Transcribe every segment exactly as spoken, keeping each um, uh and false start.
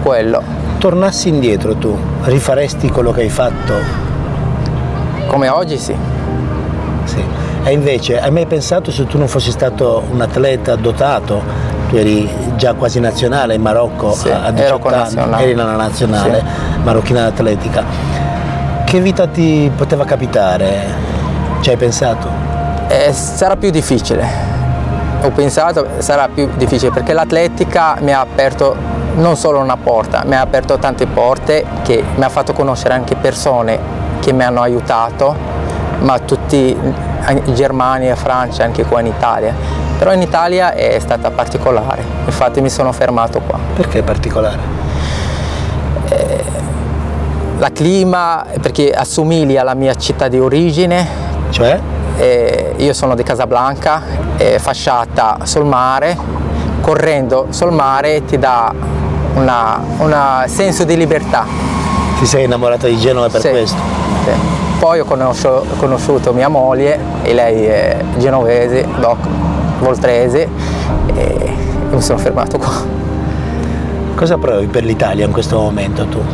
quello. Tornassi indietro tu, rifaresti quello che hai fatto? Come oggi sì. Sì. E invece, hai mai pensato se tu non fossi stato un atleta dotato, tu eri già quasi nazionale in Marocco, sì, a diciotto anni, eri nella nazionale sì. marocchina d'atletica, che vita ti poteva capitare? Ci hai pensato? Eh, sarà più difficile, ho pensato sarà più difficile perché l'atletica mi ha aperto non solo una porta, mi ha aperto tante porte, che mi ha fatto conoscere anche persone che mi hanno aiutato, ma tutti in Germania, Francia, anche qua in Italia. Però in Italia è stata particolare, infatti mi sono fermato qua. Perché particolare? Eh, la clima, perché assomiglia alla mia città di origine. Cioè? Eh, io sono di Casablanca, eh, fasciata sul mare, correndo sul mare ti dà un senso di libertà. Ti sei innamorata di Genova per sì, questo? Sì. Poi ho conosciuto, conosciuto mia moglie e lei è genovese, doc, voltrese, e mi sono fermato qua. Cosa provi per l'Italia in questo momento tu?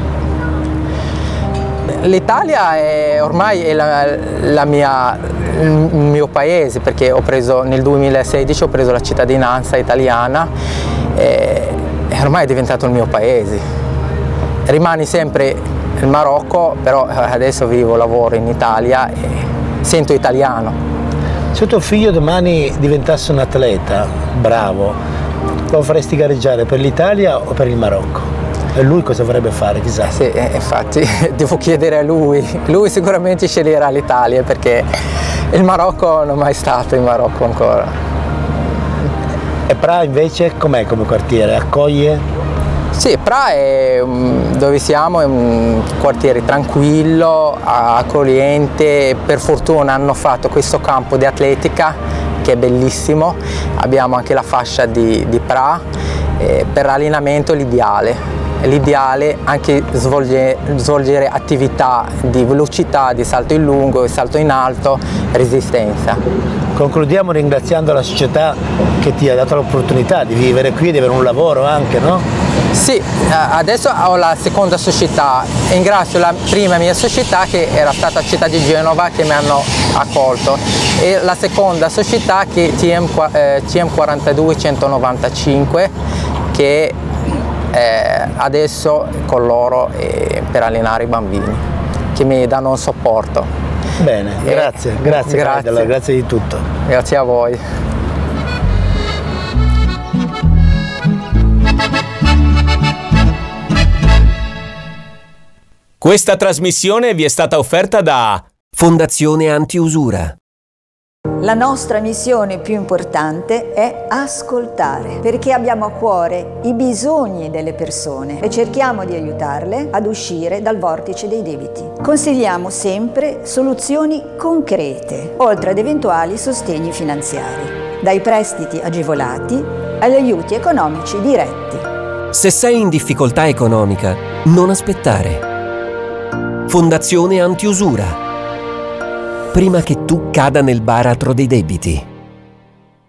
L'Italia è ormai è la, la mia, il mio paese, perché ho preso nel duemilasedici ho preso la cittadinanza italiana e, e ormai è diventato il mio paese. Rimani sempre il Marocco, però adesso vivo, lavoro in Italia e sento italiano. Se tuo figlio domani diventasse un atleta bravo, lo faresti gareggiare per l'Italia o per il Marocco? E lui cosa vorrebbe fare, chissà? Sì, infatti devo chiedere a lui. Lui sicuramente sceglierà l'Italia perché il Marocco non è mai stato in Marocco ancora. E Pra invece com'è come quartiere? Accoglie? Sì, Pra è dove siamo, è un quartiere tranquillo, accogliente. Per fortuna hanno fatto questo campo di atletica che è bellissimo. Abbiamo anche la fascia di, di Pra, eh, per allenamento l'ideale. L'ideale anche svolgere, svolgere attività di velocità, di salto in lungo, salto in alto, resistenza. Concludiamo ringraziando la società che ti ha dato l'opportunità di vivere qui e di avere un lavoro anche, no? Sì, adesso ho la seconda società. Ringrazio la prima mia società che era stata Città di Genova, che mi hanno accolto, e la seconda società che è T M quarantadue centonovantacinque, che Eh, adesso con loro eh, per allenare i bambini che mi danno un supporto. Bene, eh, grazie, grazie, grazie. Candela, grazie di tutto. Grazie a voi. Questa trasmissione vi è stata offerta da Fondazione Antiusura. La nostra missione più importante è ascoltare, perché abbiamo a cuore i bisogni delle persone e cerchiamo di aiutarle ad uscire dal vortice dei debiti. Consigliamo sempre soluzioni concrete, oltre ad eventuali sostegni finanziari, dai prestiti agevolati agli aiuti economici diretti. Se sei in difficoltà economica, non aspettare. Fondazione Antiusura. Prima che tu cada nel baratro dei debiti.